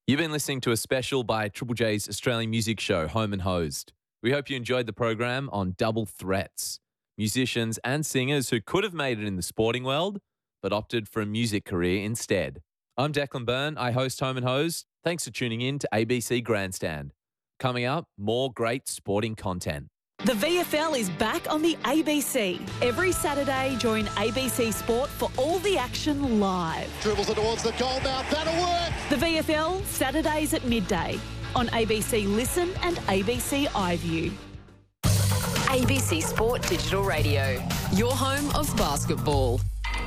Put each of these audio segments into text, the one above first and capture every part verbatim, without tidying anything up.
You've been listening to a special by Triple J's Australian music show, Home and Hosed. We hope you enjoyed the program on Double Threats, musicians and singers who could have made it in the sporting world, but opted for a music career instead. I'm Declan Byrne. I host Home and Hosed. Thanks for tuning in to A B C Grandstand. Coming up, more great sporting content. The V F L is back on the A B C. Every Saturday, join A B C Sport for all the action live. Dribbles it towards the goal mouth. That'll work. The V F L, Saturdays at midday on A B C Listen and A B C iView. A B C Sport Digital Radio, your home of basketball.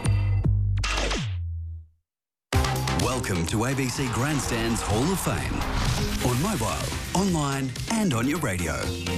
Welcome to A B C Grandstand's Hall of Fame. On mobile, online and on your radio.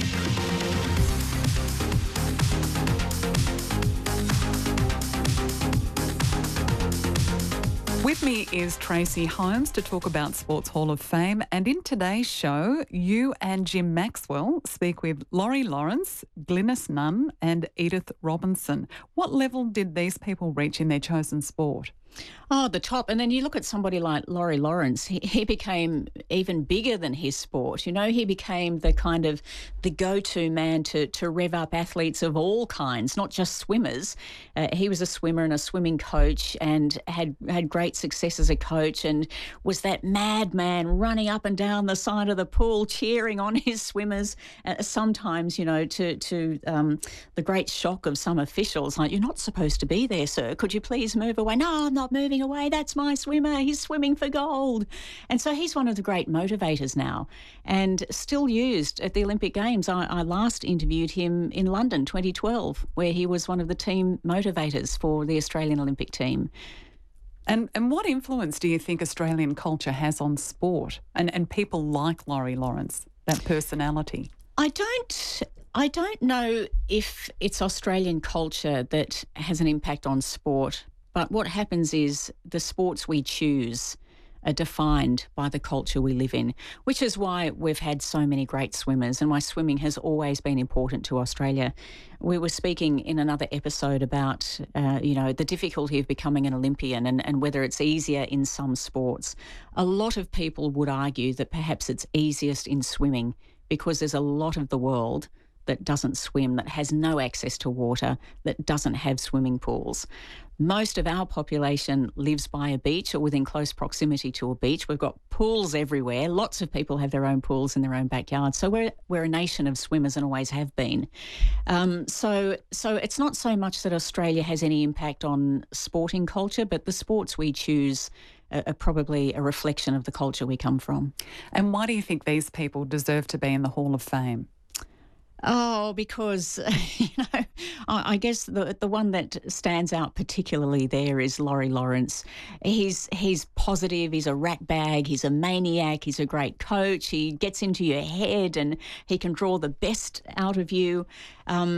With me is Tracy Holmes to talk about Sports Hall of Fame. And in today's show, you and Jim Maxwell speak with Laurie Lawrence, Glynis Nunn and Edith Robinson. What level did these people reach in their chosen sport? Oh, the top. And then you look at somebody like Laurie Lawrence, he, he became even bigger than his sport. You know, he became the kind of the go-to man to, to rev up athletes of all kinds, not just swimmers. Uh, he was a swimmer and a swimming coach and had, had great success as a coach and was that madman running up and down the side of the pool, cheering on his swimmers. Uh, sometimes, you know, to, to um, the great shock of some officials, like, you're not supposed to be there, sir. Could you please move away? No, I'm not moving away. That's my swimmer. He's swimming for gold. And so he's one of the great motivators now and still used at the Olympic Games. I, I last interviewed him in London twenty twelve, where he was one of the team motivators for the Australian Olympic team. And and what influence do you think Australian culture has on sport and, and people like Laurie Lawrence, that personality? I don't... I don't know if it's Australian culture that has an impact on sport. But what happens is the sports we choose are defined by the culture we live in, which is why we've had so many great swimmers and why swimming has always been important to Australia. We were speaking in another episode about, uh, you know, the difficulty of becoming an Olympian and, and whether it's easier in some sports. A lot of people would argue that perhaps it's easiest in swimming because there's a lot of the world that doesn't swim, that has no access to water, that doesn't have swimming pools. Most of our population lives by a beach or within close proximity to a beach. We've got pools everywhere. Lots of people have their own pools in their own backyard. So we're we're a nation of swimmers and always have been. Um, so so it's not so much that Australia has any impact on sporting culture, but the sports we choose are, are probably a reflection of the culture we come from. And why do you think these people deserve to be in the Hall of Fame? Oh, because, you know, I guess the the one that stands out particularly there is Laurie Lawrence. He's he's positive, he's a rat bag, he's a maniac, he's a great coach, he gets into your head and he can draw the best out of you. Um,